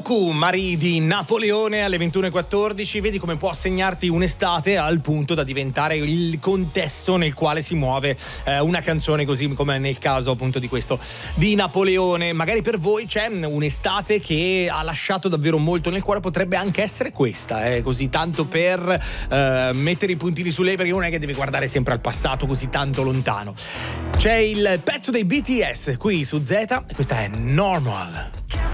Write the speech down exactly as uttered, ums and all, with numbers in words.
Cucù, Marie di Napoleone alle ventuno e quattordici. Vedi come può segnarti un'estate al punto da diventare il contesto nel quale si muove eh, una canzone, così come nel caso appunto di questo di Napoleone. Magari per voi c'è un'estate che ha lasciato davvero molto nel cuore, potrebbe anche essere questa, eh, così tanto per eh, mettere i puntini sulle i, perché non è che deve guardare sempre al passato così tanto lontano. C'è il pezzo dei B T S qui su Z, questa è Normal.